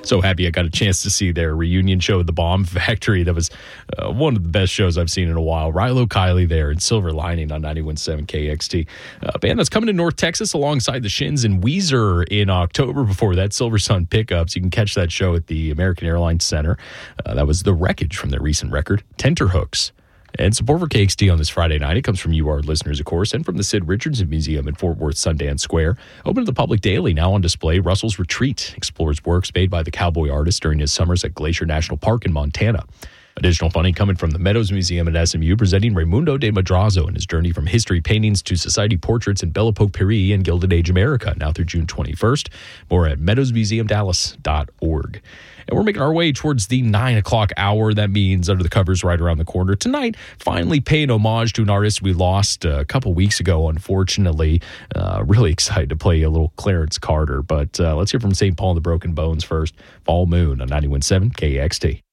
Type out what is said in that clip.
So happy I got a chance to see their reunion show at the Bomb Factory. That was one of the best shows I've seen in a while. Rilo Kiley there and Silver Lining on 91.7 KXT. A band that's coming to North Texas alongside the Shins and Weezer in October. Before that, Silver Sun Pickups. You can catch that show at the American Airlines Center. That was The Wreckage from their recent record, Tenterhooks. And support for KXT on this Friday night, it comes from you, our listeners, of course, and from the Sid Richardson Museum in Fort Worth Sundance Square. Open to the public daily, now on display, Russell's Retreat explores works made by the cowboy artist during his summers at Glacier National Park in Montana. Additional funding coming from the Meadows Museum at SMU, presenting Raimundo de Madrazo and his journey from history paintings to society portraits in Belle Epoque Paris and Gilded Age America, now through June 21st. More at meadowsmuseumdallas.org. And we're making our way towards the 9 o'clock hour. That means Under the Covers right around the corner. Tonight, finally paying homage to an artist we lost a couple weeks ago, unfortunately. Really excited to play a little Clarence Carter. But let's hear from St. Paul and the Broken Bones first. Fall Moon on 91.7 KXT.